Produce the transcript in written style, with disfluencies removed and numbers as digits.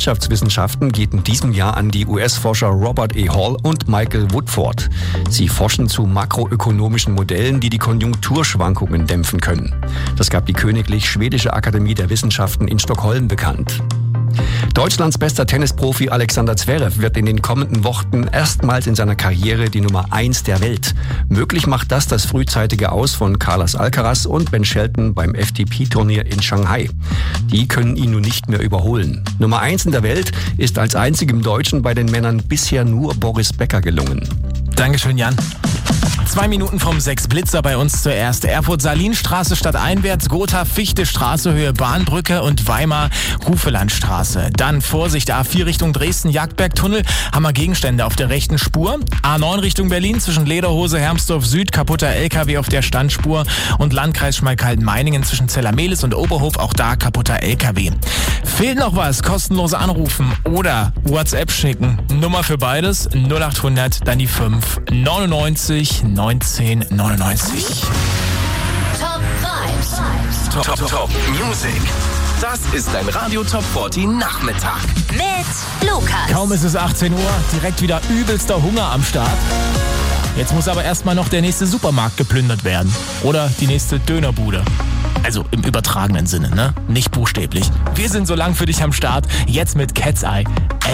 Wirtschaftswissenschaften geht in diesem Jahr an die US-Forscher Robert E. Hall und Michael Woodford. Sie forschen zu makroökonomischen Modellen, die die Konjunkturschwankungen dämpfen können. Das gab die Königlich Schwedische Akademie der Wissenschaften in Stockholm bekannt. Deutschlands bester Tennisprofi Alexander Zverev wird in den kommenden Wochen erstmals in seiner Karriere die Nummer 1 der Welt. Möglich macht das frühzeitige Aus von Carlos Alcaraz und Ben Shelton beim FTP-Turnier in Shanghai. Die können ihn nun nicht mehr überholen. Nummer 1 in der Welt ist als einzigem Deutschen bei den Männern bisher nur Boris Becker gelungen. Dankeschön, Jan. 2 Minuten vom 6 Blitzer bei uns zuerst. Erfurt-Salinstraße stadteinwärts, Gotha-Fichte-Straße, Höhe Bahnbrücke und Weimar-Hufelandstraße. Dann Vorsicht, A4 Richtung Dresden, Jagdbergtunnel, haben wir Gegenstände auf der rechten Spur. A9 Richtung Berlin, zwischen Lederhose, Hermsdorf Süd, kaputter LKW auf der Standspur. Und Landkreis Schmalkalden-Meiningen zwischen Zellermehlis und Oberhof, auch da kaputter LKW. Fehlt noch was? Kostenlose anrufen oder WhatsApp schicken. Nummer für beides 0800, dann die 5 99 19 99. Top Vibes. Top Music. Das ist dein Radio Top 40 Nachmittag. Mit Lukas. Kaum ist es 18 Uhr, direkt wieder übelster Hunger am Start. Jetzt muss aber erstmal noch der nächste Supermarkt geplündert werden. Oder die nächste Dönerbude. Also im übertragenen Sinne, ne? Nicht buchstäblich. Wir sind so lang für dich am Start. Jetzt mit Cat's Eye.